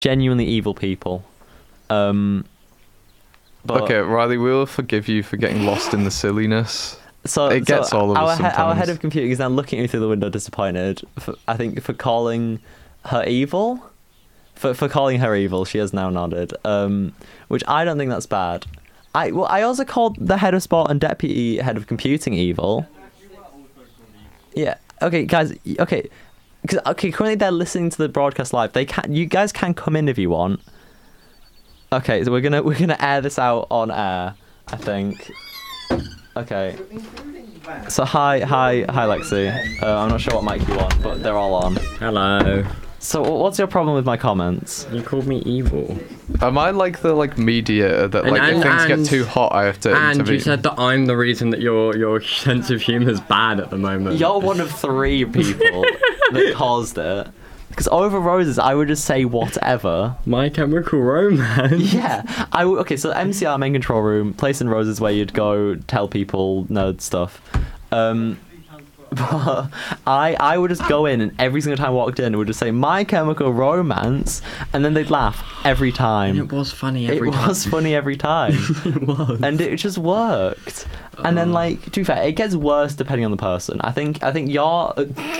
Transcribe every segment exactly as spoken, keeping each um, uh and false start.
genuinely evil people. Um, but Okay, Riley, we'll forgive you for getting lost in the silliness. So it gets so all of our us he- our sometimes. head of computing is now looking at me through the window, disappointed. For, I think for calling her evil, for for calling her evil, she has now nodded. Um, which I don't think that's bad. I well, I also called the head of sport and deputy head of computing evil. Yeah. Okay, guys. Okay. Because okay, currently they're listening to the broadcast live. They can. You guys can come in if you want. Okay, so we're gonna we're gonna air this out on air, I think. Okay. So hi hi hi Lexi. Uh, I'm not sure what mic you want, but they're all on. Hello. So what's your problem with my comments? You called me evil. Am I like the like mediator that And- like and- if things and- get too hot, I have to And intervene? you said that I'm the reason that your your sense of humour is bad at the moment. You're one of three people that caused it. Because over roses, I would just say whatever. My Chemical Romance. Yeah, I w- okay. So M C R, main control room, place in roses where you'd go tell people nerd stuff. Um, but I I would just go in and every single time I walked in, would just say My Chemical Romance, and then they'd laugh every time. And it was funny every it time. was funny every time. It was. And it just worked. And then, like, to be fair, it gets worse depending on the person. I think I think you're.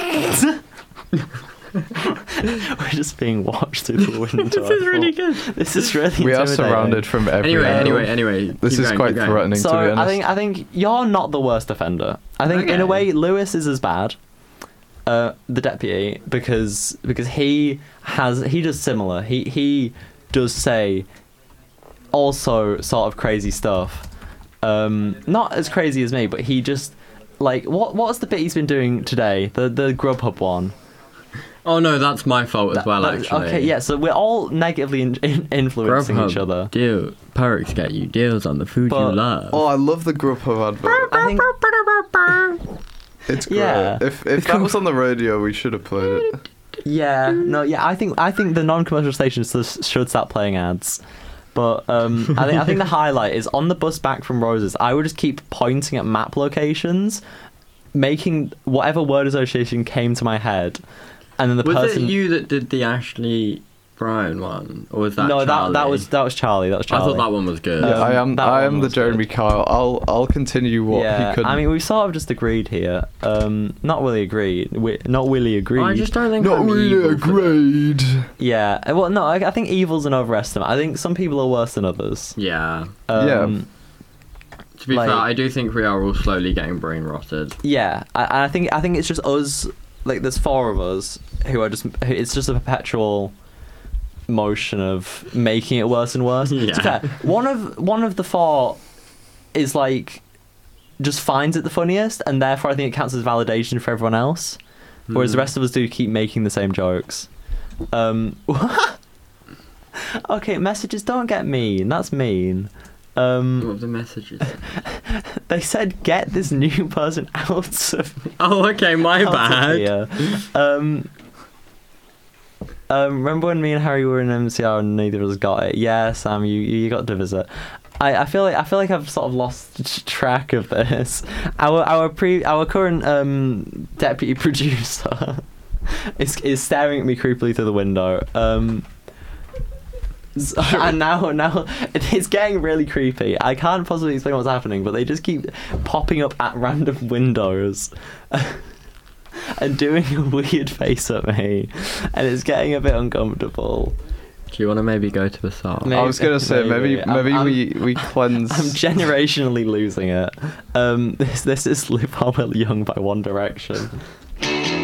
We're just being watched through the window. This is really good. This is really. We are intimidating. surrounded from every Anyway, angle. anyway, anyway. This keep is going, quite keep going. threatening, So to be honest. I think I think you're not the worst offender. I think in a Okay. way Lewis is as bad, uh, the deputy, because because he has he does similar. He he does say also sort of crazy stuff. Um, not as crazy as me, but he just like what what's the bit he's been doing today? The the Grubhub one. Oh no, that's my fault as That- well. that- Actually. Okay, yeah. So we're all negatively in, in, influencing Grubhub each other. Deal. Perks get you deals on the food But- you love. Oh, I love the Grubhub advert. I think It's great. Yeah. If if that was on the radio, we should have played it. yeah, no, yeah. I think I think the non-commercial stations s- should start playing ads. But um, I think I think the highlight is on the bus back from Roses. I would just keep pointing at map locations, making whatever word association came to my head, and then the was person. it you that did the Ashley Bryan one, or was that no, that Charlie? that was that was Charlie. That was I Charlie. thought that one was good. Yeah, Um, I am. that I one am the was Jeremy good. Kyle. I'll I'll continue what yeah, he couldn't. I mean, we sort of just agreed here. Um, not really agreed. We, not really agreed. I just don't think not I'm really evil a for that. grade. Yeah. uh, Well, no, I, I think evil's an overestimate. I think some people are worse than others. Yeah. Um, Yeah. To be Like- fair, I do think we are all slowly getting brain rotted. Yeah, I, I think I think it's just us. Like, there's four of us who are just. Who, it's just a perpetual motion of making it worse and worse. To be Yeah. fair, one of one of the four is like just finds it the funniest, and therefore I think it counts as validation for everyone else. Whereas the Hmm. rest of us do keep making the same jokes. Um, okay, messages don't get mean. That's mean. Um, What the messages? they said get this new person out of Oh, okay, my out of bad. here. Um, um, remember when me and Harry were in M C R and neither of us got it? Yeah, Sam, you you got to visit. I, I feel like I feel like I've sort of lost track of this. Our our pre our current um deputy producer is is staring at me creepily through the window. Um, s- and now now it's getting really creepy. I can't possibly explain what's happening, but they just keep popping up at random windows. And doing a weird face at me, and it's getting a bit uncomfortable. Do you want to maybe go to the song? Maybe- I was gonna say maybe maybe. maybe, I'm- we we cleanse. I'm generationally losing it. Um, this this is Live While We're Young by One Direction.